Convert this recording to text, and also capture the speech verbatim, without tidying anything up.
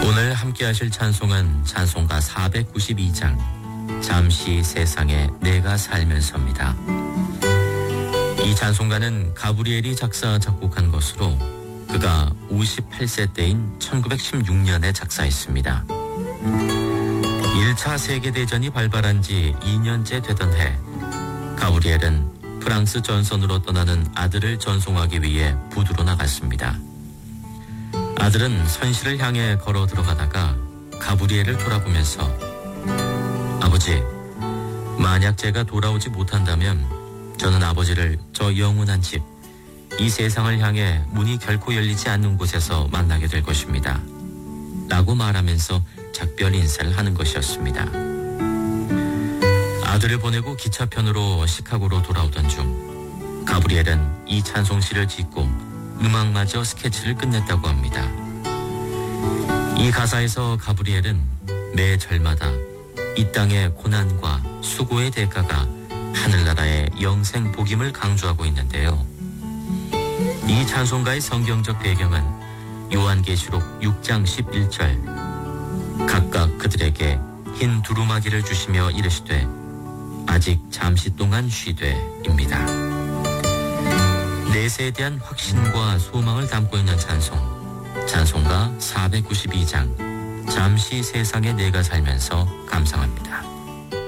오늘 함께 하실 찬송은 찬송가 사백구십이 장 잠시 세상에 내가 살면서입니다. 이 찬송가는 가브리엘이 작사 작곡한 것으로 그가 오십팔 세 때인 천구백십육 년에 작사했습니다. 일 차 세계대전이 발발한 지 이 년째 되던 해, 가브리엘은 프랑스 전선으로 떠나는 아들을 전송하기 위해 부두로 나갔습니다. 아들은 선실을 향해 걸어 들어가다가 가브리엘을 돌아보면서 아버지, 만약 제가 돌아오지 못한다면 저는 아버지를 저 영원한 집, 이 세상을 향해 문이 결코 열리지 않는 곳에서 만나게 될 것입니다. 라고 말하면서 작별 인사를 하는 것이었습니다. 아들을 보내고 기차편으로 시카고로 돌아오던 중 가브리엘은 이 찬송시를 짓고 음악마저 스케치를 끝냈다고 합니다. 이 가사에서 가브리엘은 매 절마다 이 땅의 고난과 수고의 대가가 하늘나라의 영생 복임을 강조하고 있는데요. 이 찬송가의 성경적 배경은 요한계시록 육 장 십일 절, 각각 그들에게 흰 두루마기를 주시며 이르시되 아직 잠시 동안 쉬되입니다. 내세에 대한 확신과 소망을 담고 있는 찬송, 찬송가 사백구십이 장 잠시 세상에 내가 살면서 감상합니다.